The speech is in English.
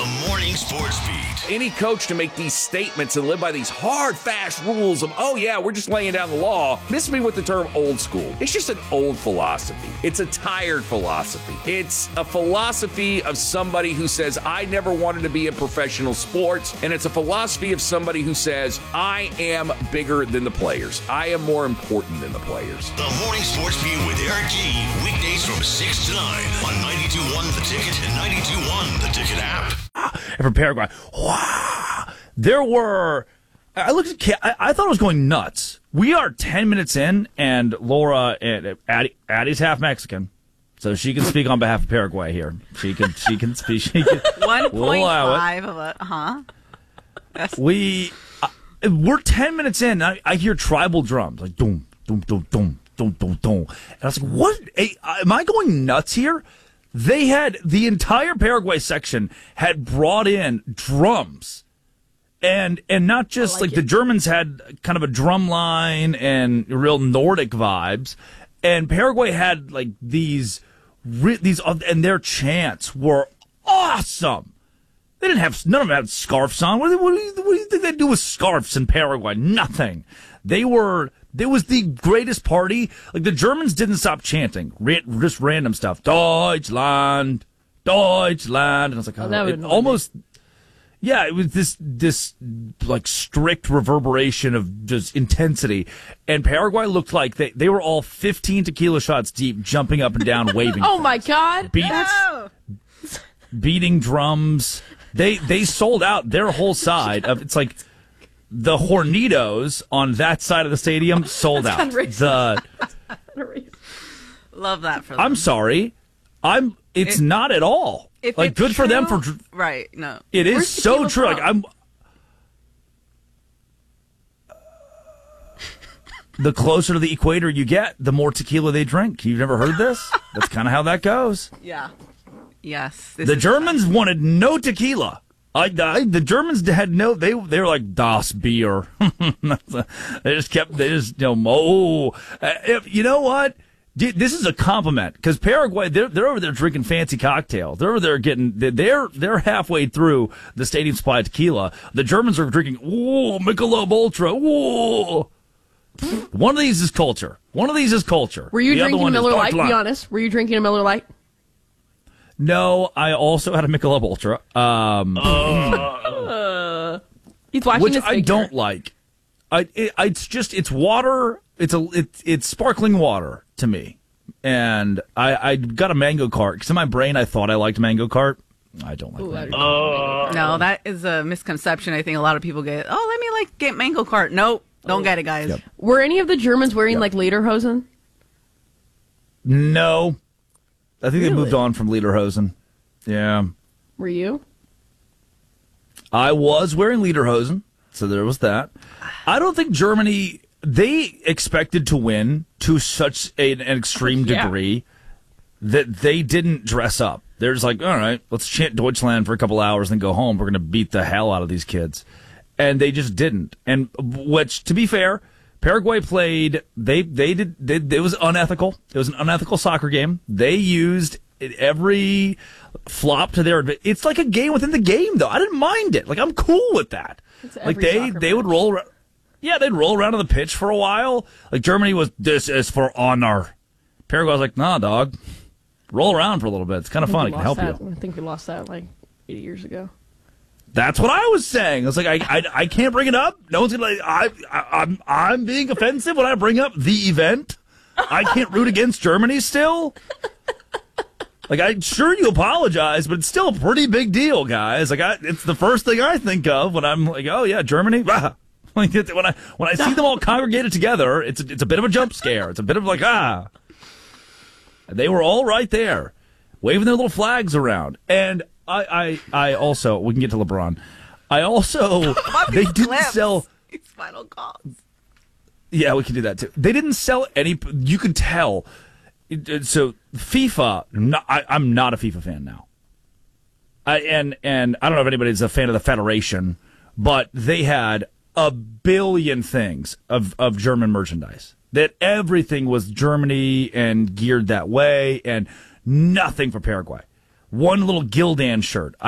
The Morning Sports Beat. Any coach to make these statements and live by these hard, fast rules of, oh yeah, we're just laying down the law, miss me with the term old school. It's just an old philosophy. It's a tired philosophy. It's a philosophy of somebody who says, I never wanted to be in professional sports. And it's a philosophy of somebody who says, I am bigger than the players. I am more important than the players. The Morning Sports Beat with Eric G. Weekdays from 6 to 9 on 92.1 The Ticket and 92.1 The Ticket app. And from Paraguay, wow, there were. I looked at. I thought it was going nuts. We are 10 minutes in, and Laura and Addie's half Mexican, so she can speak on behalf of Paraguay here. She can speak. 1.5 of a We're 10 minutes in. I hear tribal drums like doom, doom, doom, doom, doom, doom, doom, and I was like, "What? Am I going nuts here?" They had the entire Paraguay section had brought in drums, and not just like the Germans had kind of a drum line and real Nordic vibes, and Paraguay had like these and their chants were awesome. They didn't have none of them had scarves on. What do you think they do with scarves in Paraguay? Nothing. There was the greatest party. Like, the Germans didn't stop chanting. Just random stuff. Deutschland. Deutschland. And I was like, it almost... Yeah, it was this like, strict reverberation of just intensity. And Paraguay looked like they were all 15 tequila shots deep, jumping up and down, waving. Oh, my God. Beating drums. They sold out their whole side of... It's like... The Hornitos on that side of the stadium sold out. Love that for them. I'm sorry. It's not at all. Like, good for them for right. No. It is so true. Like, the closer to the equator you get, the more tequila they drink. You've never heard this? That's kind of how that goes. Yeah. Yes. The Germans wanted no tequila. The Germans had no. They were like Das Bier. You know what? This is a compliment because Paraguay they're over there drinking fancy cocktails. They're over there they're halfway through the stadium supply of tequila. The Germans are drinking Michelob Ultra. Whoa. One of these is culture. Were you drinking Miller Lite? Be honest. Were you drinking a Miller Lite? No, I also had a Michelob Ultra. He's watching which his figure. I don't like. It's water. It's sparkling water to me. And I got a Mango Cart because in my brain I thought I liked Mango Cart. I don't like Mango Cart. No, that is a misconception. I think a lot of people get. Oh, let me get Mango Cart. Nope, don't get it, guys. Yep. Were any of the Germans wearing like lederhosen? No. I think they moved on from lederhosen. Yeah. Were you? I was wearing lederhosen, so there was that. I don't think Germany, they expected to win to such an extreme degree that they didn't dress up. They're just like, all right, let's chant Deutschland for a couple hours and then go home. We're going to beat the hell out of these kids. And they just didn't. And which, to be fair, Paraguay played, it was unethical. It was an unethical soccer game. They used every flop to their advantage. It's like a game within the game, though. I didn't mind it. Like, I'm cool with that. Like, they would roll around. Yeah, they'd roll around on the pitch for a while. Like, Germany was, this is for honor. Paraguay was like, nah, dog. Roll around for a little bit. It's kind of fun. It can help you. I think we lost that like 80 years ago. That's what I was saying. I was like, I can't bring it up. No one's gonna. I'm being offensive when I bring up the event. I can't root against Germany still. Like, I'm sure you apologize, but it's still a pretty big deal, guys. Like, it's the first thing I think of when I'm like, oh yeah, Germany. Like, when I see them all congregated together, it's a bit of a jump scare. It's a bit of like And they were all right there, waving their little flags around, and. I also, we can get to LeBron. They didn't sell. Final calls. Yeah, we can do that too. They didn't sell any, you could tell. So FIFA, I'm not a FIFA fan now. And I don't know if anybody's a fan of the Federation, but they had a billion things of German merchandise. That everything was Germany and geared that way, and nothing for Paraguay. One little Gildan shirt.